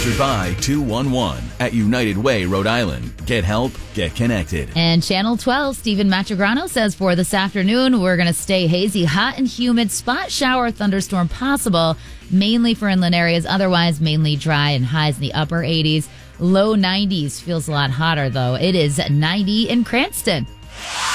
Sponsored by 211 at United Way, Rhode Island. Get help, get connected. And Channel 12, Stephen Matrigrano says for this afternoon, we're going to stay hazy, hot and humid, spot shower, thunderstorm possible, mainly for inland areas. Otherwise, mainly dry and highs in the upper 80s. Low 90s. Feels a lot hotter, though. It is 90 in Cranston.